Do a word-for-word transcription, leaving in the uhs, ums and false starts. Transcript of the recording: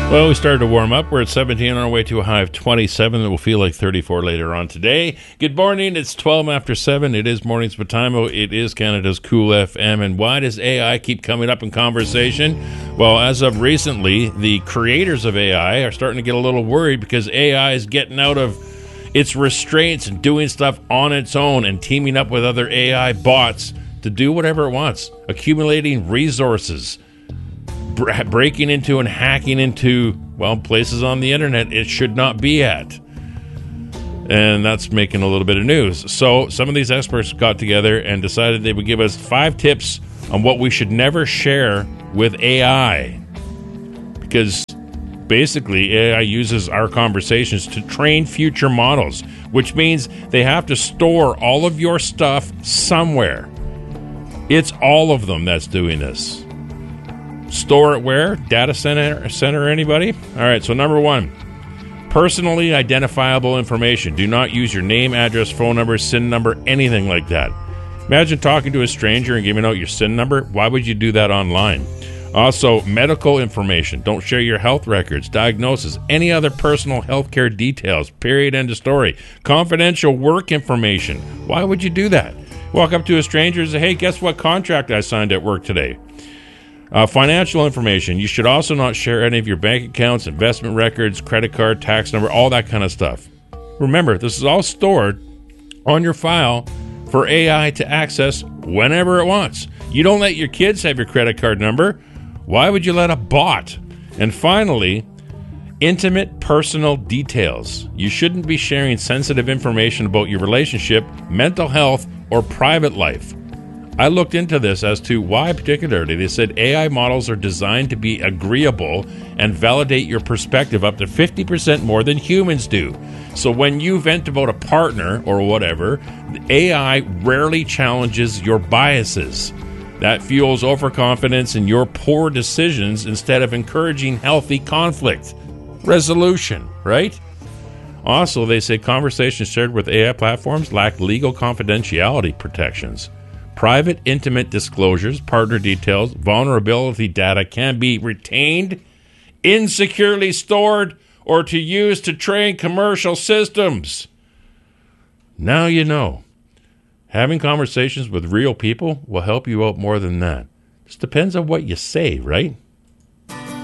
Well, we started to warm up. We're at seventeen on our way to a high of twenty-seven. It will feel like thirty-four later on today. Good morning. It's twelve after seven. It is Mornings Patimo. It is Canada's Cool F M. And why does A I keep coming up in conversation? Well, as of recently, the creators of A I are starting to get a little worried because A I is getting out of its restraints and doing stuff on its own and teaming up with other A I bots to do whatever it wants, accumulating resources, breaking into and hacking into, well, places on the internet it should not be at. And that's making a little bit of news. So some of these experts got together and decided they would give us five tips on what we should never share with A I. Because basically A I uses our conversations to train future models, which means they have to store all of your stuff somewhere. It's all of them that's doing this. Store it where? Data center, center, anybody? All right, so number one, personally identifiable information. Do not use your name, address, phone number, S I N number, anything like that. Imagine talking to a stranger and giving out your S I N number. Why would you do that online? Also, medical information. Don't share your health records, diagnosis, any other personal health care details, period, end of story. Confidential work information. Why would you do that? Walk up to a stranger and say, hey, guess what contract I signed at work today? Uh, financial information. You should also not share any of your bank accounts, investment records, credit card, tax number, all that kind of stuff. Remember, this is all stored on your file for A I to access whenever it wants. You don't let your kids have your credit card number. Why would you let a bot? And finally, intimate personal details. You shouldn't be sharing sensitive information about your relationship, mental health, or private life. I looked into this as to why particularly. They said A I models are designed to be agreeable and validate your perspective up to fifty percent more than humans do. So when you vent about a partner or whatever, A I rarely challenges your biases. That fuels overconfidence in your poor decisions instead of encouraging healthy conflict resolution, right? Also, they say conversations shared with A I platforms lack legal confidentiality protections. Private, intimate disclosures, partner details, vulnerability data can be retained, insecurely stored, or to use to train commercial systems. Now you know. Having conversations with real people will help you out more than that. Just depends on what you say, right?